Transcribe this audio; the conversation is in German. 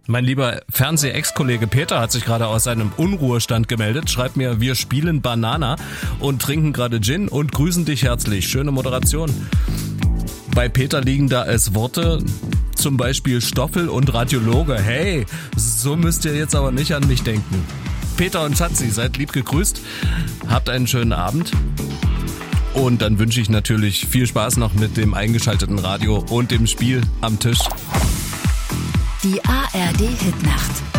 Mein lieber Fernseh-Ex-Kollege Peter hat sich gerade aus seinem Unruhestand gemeldet, schreibt mir, wir spielen Banana und trinken gerade Gin und grüßen dich herzlich. Schöne Moderation. Bei Peter liegen da als Worte zum Beispiel Stoffel und Radiologe. Hey, so müsst ihr jetzt aber nicht an mich denken. Peter und Schatzi, seid lieb gegrüßt, habt einen schönen Abend. Und dann wünsche ich natürlich viel Spaß noch mit dem eingeschalteten Radio und dem Spiel am Tisch. Die ARD Hitnacht.